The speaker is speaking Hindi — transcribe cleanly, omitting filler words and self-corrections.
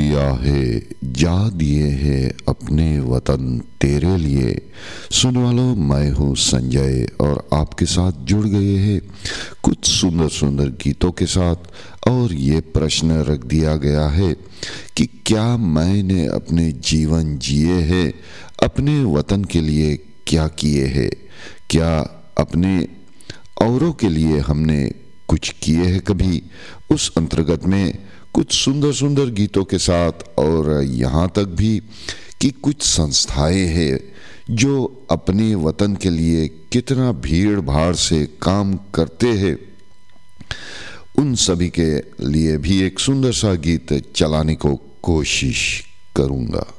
दिया है, जा दिए है अपने वतन तेरे लिए। सुनने वालों, मैं हूँ संजय और आपके साथ जुड़ गए हैं कुछ सुंदर सुंदर गीतों के साथ। और ये प्रश्न रख दिया गया है कि क्या मैंने अपने जीवन जिए हैं, अपने वतन के लिए क्या किए हैं, क्या अपने औरों के लिए हमने कुछ किए हैं कभी। उस अंतर्गत में कुछ सुंदर सुंदर गीतों के साथ, और यहाँ तक भी कि कुछ संस्थाएं हैं जो अपने वतन के लिए कितना भीड़ भाड़ से काम करते हैं, उन सभी के लिए भी एक सुंदर सा गीत चलाने को कोशिश करूँगा।